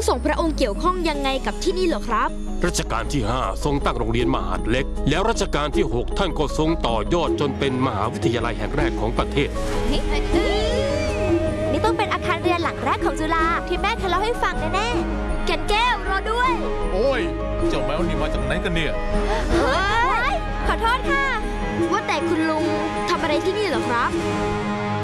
ทรงพระองค์เกี่ยวข้องยังไงกับที่นี่เหรอครับรัชกาลที่5ทรงตั้งโรงเรียนมหาดเล็กแล้วรัชกาลที่6ท่านก็ทรงต่อยอดจนเป็นมหาวิทยาลัยแห่งแรกของประเทศนี่ต้องเป็นอาคารเรียนหลังแรกของจุฬาที่แม่เคยเล่าให้ฟังแน่ๆแก่นแก้วรอด้วยโอ้ยเจ้าแมวนี่มาจากไหนกันเนี่ยขอโทษค่ะว่าแต่คุณลุงทำอะไรที่นี่เหรอครับ